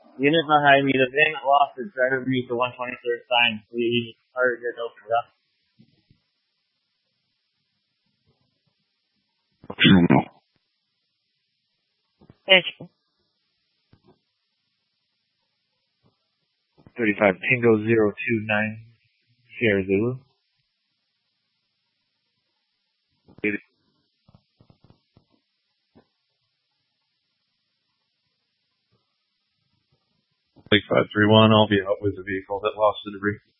Unit behind me, the van that lost its driver beneath the 123rd sign. We are good over that. Thank you. 35 Tango 029 Sierra Zulu. Lake 531, I'll be out with the vehicle that lost the debris.